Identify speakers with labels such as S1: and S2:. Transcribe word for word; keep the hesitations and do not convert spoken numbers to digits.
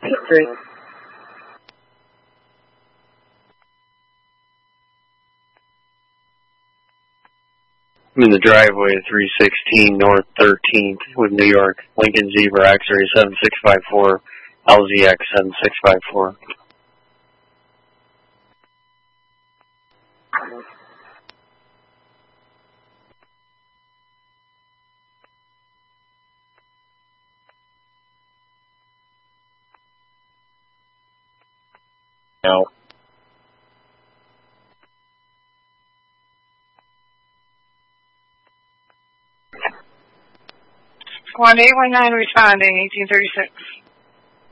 S1: Great.
S2: I'm in the driveway of three sixteen North thirteenth with New York. Lincoln Zebra X-ray seven six five four, L Z X seven six five four. No.
S3: one eight one nine responding, eighteen thirty-six.